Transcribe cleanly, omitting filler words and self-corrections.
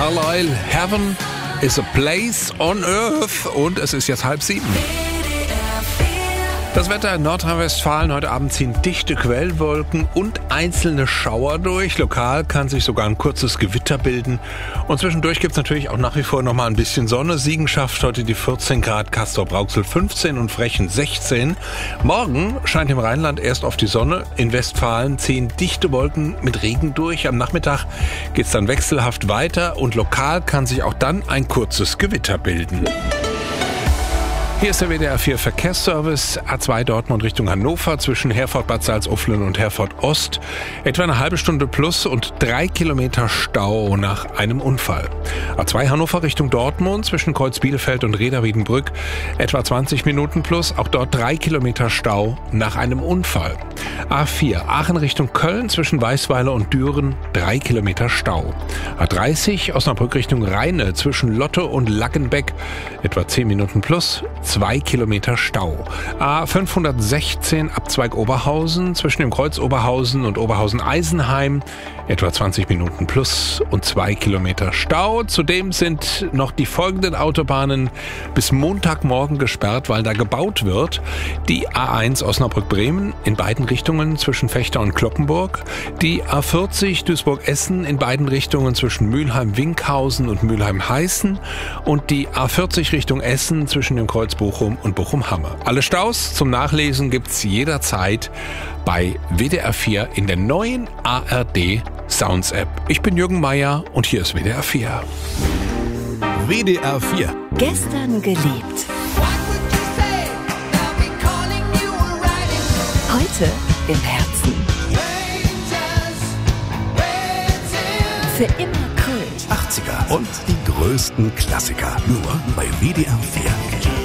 Carlyle, Heaven is a place on earth, und es ist jetzt 6:30. Das Wetter in Nordrhein-Westfalen: heute Abend ziehen dichte Quellwolken und einzelne Schauer durch. Lokal kann sich sogar ein kurzes Gewitter bilden. Und zwischendurch gibt es natürlich auch nach wie vor noch mal ein bisschen Sonne. Siegen schafft heute die 14 Grad, Castrop-Rauxel 15 und Frechen 16. Morgen scheint im Rheinland erst auf die Sonne. In Westfalen ziehen dichte Wolken mit Regen durch. Am Nachmittag geht es dann wechselhaft weiter und lokal kann sich auch dann ein kurzes Gewitter bilden. Hier ist der WDR 4 Verkehrsservice. A2 Dortmund Richtung Hannover zwischen Herford-Bad Salzuflen und Herford-Ost. Etwa eine halbe Stunde plus und 3 Kilometer Stau nach einem Unfall. A2 Hannover Richtung Dortmund zwischen Kreuz-Bielefeld und Reda-Wiedenbrück. Etwa 20 Minuten plus, auch dort 3 Kilometer Stau nach einem Unfall. A4 Aachen Richtung Köln zwischen Weißweiler und Düren. 3 Kilometer Stau. A30 Osnabrück Richtung Rheine zwischen Lotte und Lackenbeck. Etwa 10 Minuten plus, 2 Kilometer Stau. A516 Abzweig Oberhausen zwischen dem Kreuz Oberhausen und Oberhausen-Eisenheim. Etwa 20 Minuten plus und 2 Kilometer Stau. Zudem sind noch die folgenden Autobahnen bis Montagmorgen gesperrt, weil da gebaut wird. Die A1 Osnabrück-Bremen in beiden Richtungen zwischen Vechta und Cloppenburg. Die A40 Duisburg-Essen in beiden Richtungen zwischen Mülheim-Winkhausen und Mülheim-Heißen. Und die A40 Richtung Essen zwischen dem Kreuz Bochum und Bochum-Hamme. Alle Staus zum Nachlesen gibt's jederzeit bei WDR 4 in der neuen ARD Sounds App. Ich bin Jürgen Meier und hier ist WDR 4. WDR 4. Gestern geliebt. Heute im Herzen. Für immer Kult. 80er und die größten Klassiker. Nur bei WDR 4.